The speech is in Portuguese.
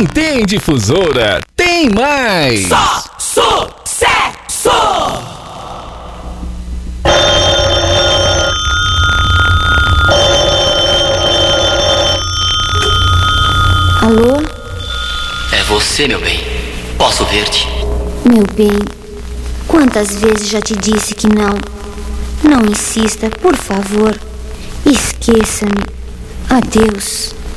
Quem tem difusora tem mais. Só sucesso! Alô? É você, meu bem. Posso ver-te? Meu bem, quantas vezes já te disse que não? Não insista, por favor. Esqueça-me. Adeus.